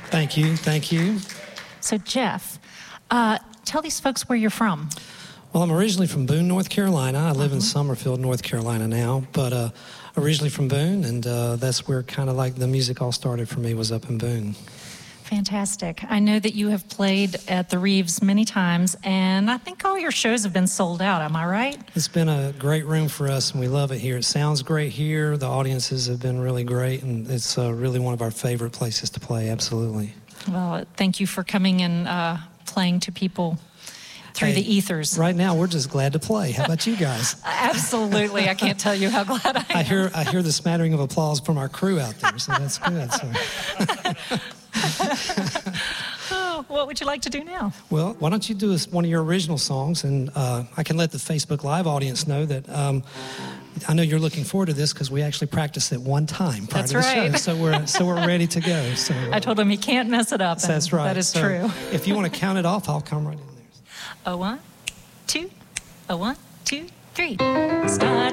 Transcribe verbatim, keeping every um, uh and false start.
Thank you, thank you. So, Jeff, uh, tell these folks where you're from. Well, I'm originally from Boone, North Carolina. I live uh-huh. in Summerfield, North Carolina now, but uh, originally from Boone, and uh, that's where kind of like the music all started for me, was up in Boone. Fantastic. I know that you have played at the Reeves many times, and I think all your shows have been sold out. Am I right? It's been a great room for us, and we love it here. It sounds great here. The audiences have been really great, and it's uh, really one of our favorite places to play, absolutely. Well, thank you for coming and uh, playing to people through hey, the ethers. Right now, we're just glad to play. How about you guys? Absolutely. I can't tell you how glad I am. I hear, I hear the smattering of applause from our crew out there, so that's good. So. Oh, what would you like to do now? Well, why don't you do one of your original songs, and uh, I can let the Facebook Live audience know that um, I know you're looking forward to this because we actually practiced it one time prior That's to the right. show, so we're so we're ready to go. So uh, I told him he can't mess it up. That's right. That is so true. If you want to count it off, I'll come right in there. A one, two, a one, two, three. Start.